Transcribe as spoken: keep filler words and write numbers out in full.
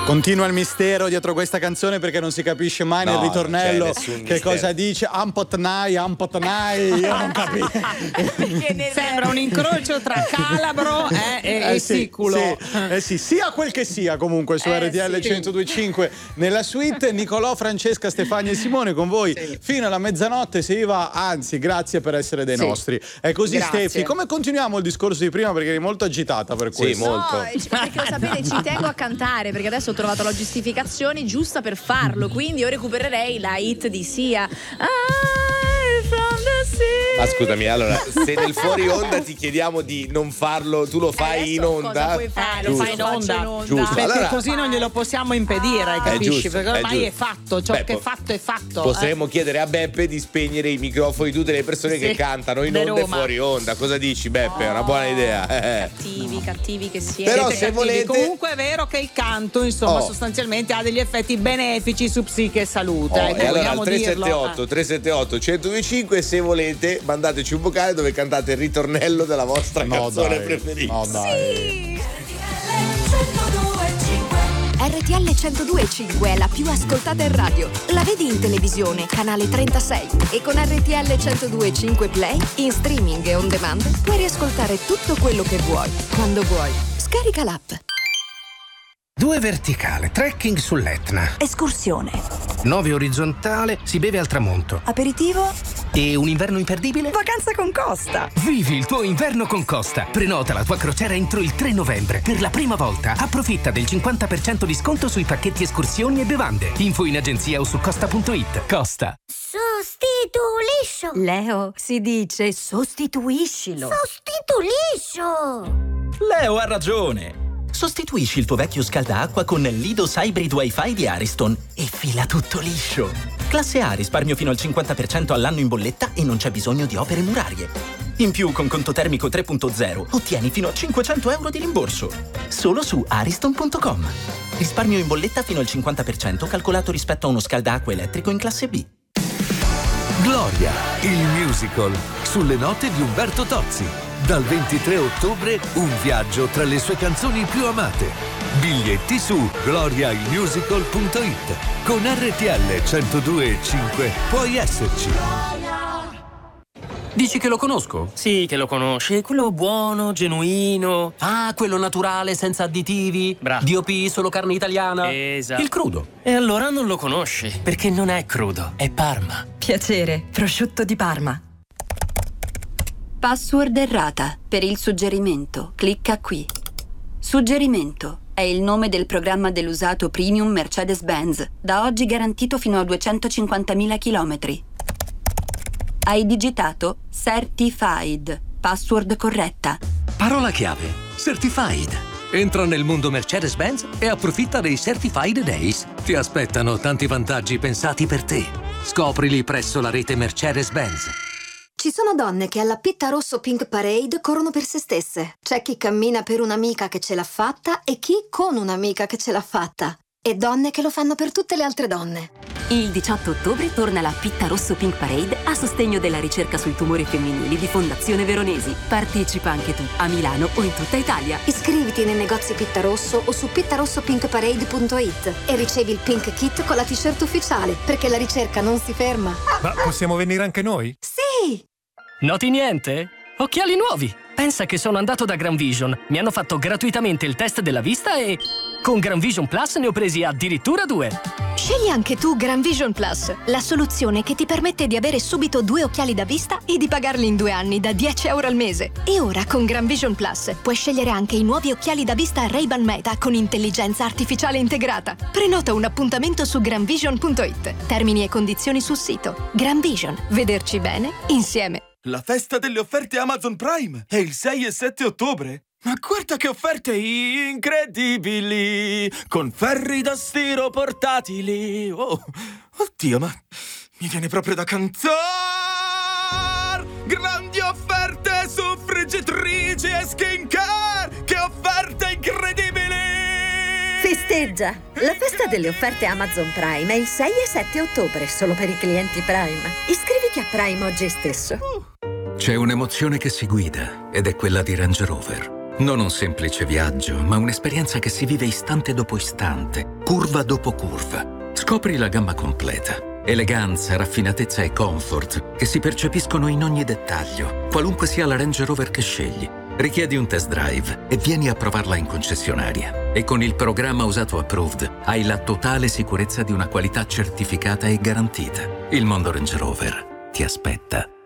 Continua il mistero dietro questa canzone perché non si capisce mai nel No, ritornello non c'è nessun che mistero. cosa dice. Ampotnai, Ampotnai, io non capisco. Sembra un incrocio tra Calabro eh, e, e sì, Siculo. sì, eh sì, sia quel che sia comunque su Eh, R T L sì. centodue e cinque nella suite. Nicolò, Francesca, Stefania e Simone con voi Sì. fino alla mezzanotte. Si va, anzi, grazie per essere dei Sì. nostri. È così, Grazie. Stefi. Come continuiamo il discorso di prima? Perché eri molto agitata per Sì, questo. molto. No, c- perché lo sapete, ci tengo a cantare perché adesso ho trovato la giustificazione giusta per farlo, quindi io recupererei la hit di Sia. I'm from the sea. Ma scusami, allora, se nel fuori onda ti chiediamo di non farlo, tu lo fai Adesso in onda. cosa puoi fare? Eh, lo Giusto. fai in Lo faccio onda, in onda. Giusto. perché Allora- così non glielo possiamo impedire, capisci? giusto, perché è ormai è, giusto. fatto, ciò Beh, che è po- fatto è fatto. Potremmo eh. chiedere a Beppe di spegnere i microfoni di tutte le persone che Sì, cantano in da onda e Roma. fuori onda. Cosa dici, Beppe? È una buona idea. Eh. Cattivi, cattivi che siete. Però Siete se cattivi. volete- Comunque è vero che il canto, insomma, Oh. sostanzialmente ha degli effetti benefici su psiche e salute. Oh, ecco, e allora al vogliamo tre sette dirlo. otto tre sette otto uno zero due cinque, se volete mandateci un vocale dove cantate il ritornello della vostra No, canzone dai. preferita. No, dai. R T L centodue e cinque è la più ascoltata in radio. La vedi in televisione, canale trentasei. E con R T L centodue e cinque Play, in streaming e on demand, puoi riascoltare tutto quello che vuoi, quando vuoi. Scarica l'app. Due verticale, trekking sull'Etna. Escursione. Nove orizzontale, si beve al tramonto. Aperitivo. E un inverno imperdibile? Vacanza con Costa. Vivi il tuo inverno con Costa. Prenota la tua crociera entro il tre novembre. Per la prima volta approfitta del cinquanta per cento di sconto sui pacchetti escursioni e bevande. Info in agenzia o su costa punto it. Costa. Sostituliscio. Leo, si dice sostituiscilo. Sostituliscio. Leo ha ragione. Sostituisci il tuo vecchio scaldaacqua con l'Idos Hybrid Wi-Fi di Ariston e fila tutto liscio. Classe A, risparmio fino al cinquanta per cento all'anno in bolletta e non c'è bisogno di opere murarie. In più, con conto termico tre punto zero, ottieni fino a cinquecento euro di rimborso. Solo su ariston punto com. Risparmio in bolletta fino al cinquanta per cento calcolato rispetto a uno scaldaacqua elettrico in classe B. Gloria, il musical, sulle note di Umberto Tozzi. Dal ventitré ottobre un viaggio tra le sue canzoni più amate. Biglietti su gloria il musical punto it. Con R T L centodue e cinque puoi esserci. Dici che lo conosco? Sì, che lo conosci. Quello buono, genuino. Ah, quello naturale, senza additivi. Bravo. D O P, solo carne italiana. Esatto. Il crudo. E allora non lo conosci, perché non è crudo, è Parma. Piacere, prosciutto di Parma. Password errata. Per il suggerimento, clicca qui. Suggerimento. È il nome del programma dell'usato premium Mercedes-Benz, da oggi garantito fino a duecentocinquantamila chilometri. Hai digitato Certified. Password corretta. Parola chiave: Certified. Entra nel mondo Mercedes-Benz e approfitta dei Certified Days. Ti aspettano tanti vantaggi pensati per te. Scoprili presso la rete Mercedes-Benz. Ci sono donne che alla Pitta Rosso Pink Parade corrono per se stesse. C'è chi cammina per un'amica che ce l'ha fatta e chi con un'amica che ce l'ha fatta. E donne che lo fanno per tutte le altre donne. Il diciotto ottobre torna la Pitta Rosso Pink Parade a sostegno della ricerca sui tumori femminili di Fondazione Veronesi. Partecipa anche tu, a Milano o in tutta Italia. Iscriviti nei negozi Pitta Rosso o su pitta rosso pink parade punto it e ricevi il Pink Kit con la t-shirt ufficiale, perché la ricerca non si ferma. Ma possiamo venire anche noi? Sì! Noti niente? Occhiali nuovi! Pensa che sono andato da Gran Vision, mi hanno fatto gratuitamente il test della vista e con Gran Vision Plus ne ho presi addirittura due. Scegli anche tu Gran Vision Plus, la soluzione che ti permette di avere subito due occhiali da vista e di pagarli in due anni da dieci euro al mese. E ora con Gran Vision Plus puoi scegliere anche i nuovi occhiali da vista Ray-Ban Meta con intelligenza artificiale integrata. Prenota un appuntamento su gran vision punto it. Termini e condizioni sul sito. Gran Vision, vederci bene insieme. La festa delle offerte Amazon Prime è il sei e sette ottobre. Ma guarda che offerte incredibili! Con ferri da stiro portatili. Oh, oddio, ma mi viene proprio da cantare! Grandi offerte su friggitrici e skincare! Che offerte incredibili! Festeggia! La festa delle offerte Amazon Prime è il sei e sette ottobre, solo per i clienti Prime. Iscriviti a Prime oggi stesso. C'è un'emozione che si guida ed è quella di Range Rover. Non un semplice viaggio, ma un'esperienza che si vive istante dopo istante, curva dopo curva. Scopri la gamma completa. Eleganza, raffinatezza e comfort che si percepiscono in ogni dettaglio, qualunque sia la Range Rover che scegli. Richiedi un test drive e vieni a provarla in concessionaria. E con il programma Usato Approved hai la totale sicurezza di una qualità certificata e garantita. Il mondo Range Rover ti aspetta.